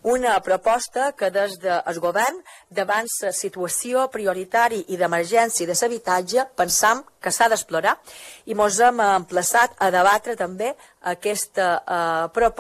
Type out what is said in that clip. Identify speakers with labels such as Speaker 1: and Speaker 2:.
Speaker 1: una proposta que des del govern, davant la situació prioritària i d'emergència de l'habitatge, pensam que s'ha d'explorar i ens hem emplaçat a debatre també aquesta proposta